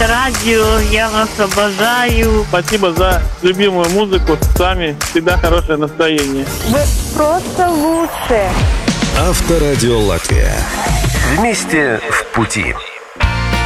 радио, я вас обожаю. Спасибо за любимую музыку. С вами всегда хорошее настроение. Вы просто лучшие. Авторадио Латвия. Вместе в пути.